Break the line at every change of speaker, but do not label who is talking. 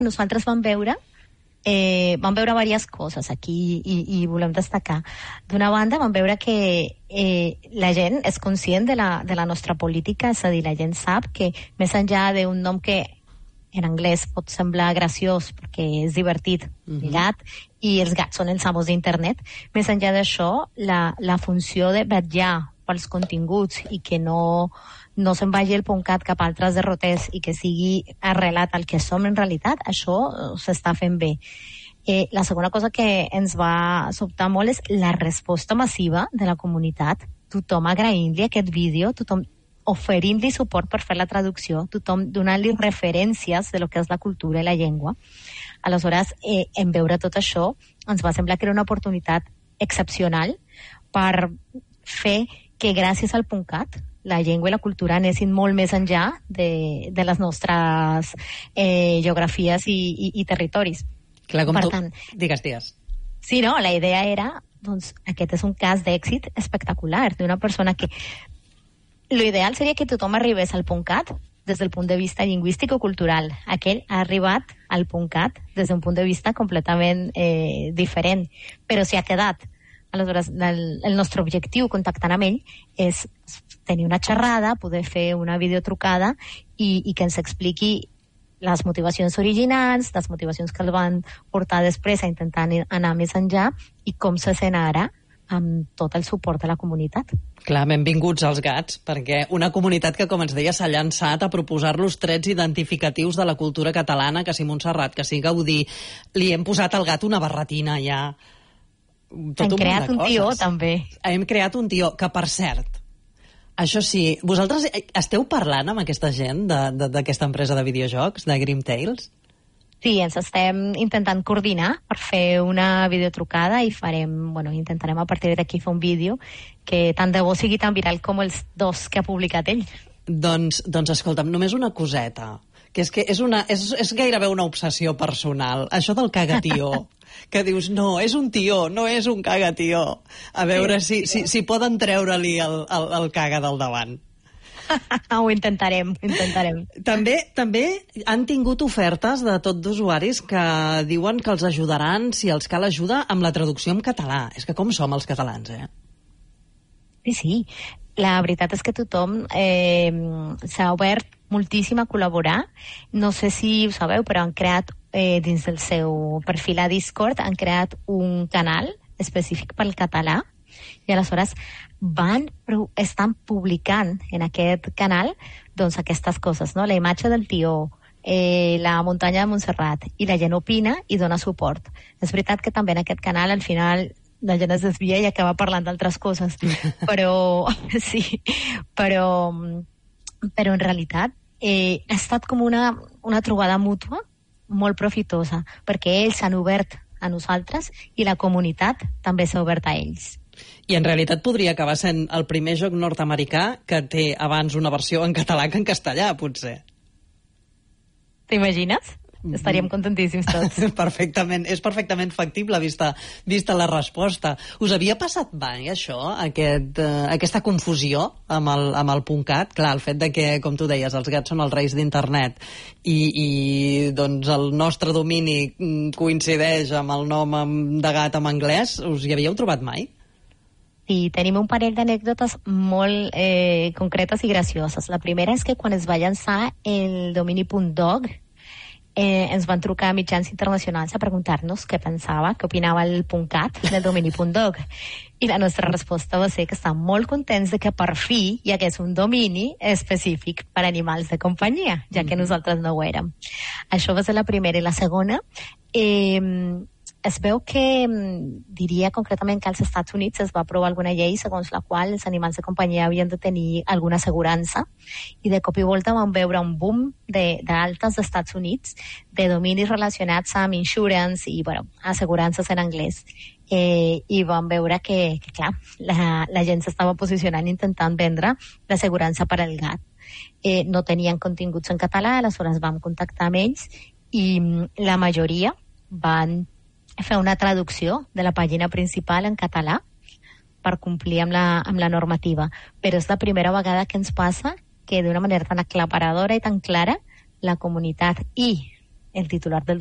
nosaltres vam veure diverses coses aquí i volem destacar. D'una banda, vam veure que la gent és conscient de la nostra política, és a dir, la gent sap que més enllà d'un nom que en anglès pot semblar graciós perquè és divertit, gat, i els gats són els amos d'internet, més enllà d'això, la funció de vetllar pels continguts i que no se'n vagi el .cat cap a altres derroters i que sigui arrelat al que som en realitat, això s'està fent bé. La segona cosa que ens va sobtar molt és la resposta massiva de la comunitat, tothom agraint-li aquest vídeo, tothom oferint-li suport per fer la traducció, tothom donant-li referències de lo que és la cultura i la llengua. Aleshores, en veure tot això, ens va semblar que era una oportunitat excepcional per fer que gràcies al .cat la llengua i la cultura anessin molt més enllà de les nostres geografies i territoris.
Clar, com
per
tu...
tant,
digues.
Sí, no, la idea era, doncs, aquest és un cas d'èxit espectacular, d'una persona que... Lo ideal seria que tothom arribés al .cat des del punt de vista lingüístic o cultural. Aquell ha arribat al .cat des d'un punt de vista completament diferent, però s'hi ha quedat. Aleshores, el nostre objectiu contactant amb ell és tenir una xerrada, poder fer una videotrucada i que ens expliqui les motivacions originals, les motivacions que el van portar després a intentar anar més enllà i com se sent ara amb tot el suport de la comunitat.
Clar, benvinguts als gats, perquè una comunitat que, com ens deia, s'ha llançat a proposar-los trets identificatius de la cultura catalana, que si Montserrat, que si Gaudí, li hem posat al gat una barretina ja...
Hem creat un tió, també.
Hem creat un tió, que per cert, això sí, vosaltres esteu parlant amb aquesta gent d'aquesta empresa de videojocs, de Grim Tales?
Sí, ens estem intentant coordinar per fer una videotrucada i intentarem a partir d'aquí fer un vídeo que tant de bo sigui tan viral com els dos que ha publicat ell.
Doncs escolta'm, només una coseta, que és gairebé una obsessió personal, això del cagatió. Que dius, no, és un tió, no és un cagatió. A veure si poden treure-li el caga del davant.
Ho intentarem.
També han tingut ofertes de tot d'usuaris que diuen que els ajudaran, si els cal ajuda, amb la traducció en català. És que com som els catalans,
Sí. La veritat és que tothom s'ha obert moltíssim a col·laborar. No sé si ho sabeu, però han creat dins del seu perfil a Discord, han creat un canal específic pel català i aleshores estan publicant en aquest canal doncs aquestes coses, no? La imatge del tió, la muntanya de Montserrat, i la gent opina i dona suport. És veritat que també en aquest canal al final la gent es desvia i acaba parlant d'altres coses, però sí, però en realitat ha estat com una trobada mútua molt profitosa, perquè ells s'han obert a nosaltres i la comunitat també s'ha obert a ells.
I en realitat podria acabar sent el primer joc nord-americà que té abans una versió en català que en castellà, potser.
T'imagines? Estaríem contentíssims tots.
Perfectament, és perfectament factible vista la resposta. Us havia passat mai això, aquesta confusió amb el .cat? Clar, el fet de que, com tu deies, els gats són els reis d'internet i doncs el nostre domini coincideix amb el nom de gat en anglès, us hi havíeu trobat mai?
Sí, tenim un parell d'anècdotes molt concretes i gracioses. La primera és que quan es va llançar el domini .dog, ens van trucar a mitjans internacionals a preguntar-nos què pensava, què opinava el .cat del domini .dog. I la nostra resposta va ser que estan molt contents de que per fi hi hagués un domini específic per animals de companyia, ja que nosaltres no ho érem. Això va ser la primera. I la segona, es veu que, diria concretament que als Estats Units es va aprovar alguna llei segons la qual els animals de companyia havien de tenir alguna assegurança i de cop i volta vam veure un boom d'altes dels Estats Units de dominis relacionats amb insurance i assegurances en anglès. I vam veure que clar, la gent s'estava posicionant intentant vendre l'assegurança per al gat. No tenien continguts en català, aleshores vam contactar amb ells i la majoria van fer una traducció de la pàgina principal en català per complir amb la normativa. Però és la primera vegada que ens passa que d'una manera tan aclaparadora i tan clara la comunitat i el titular del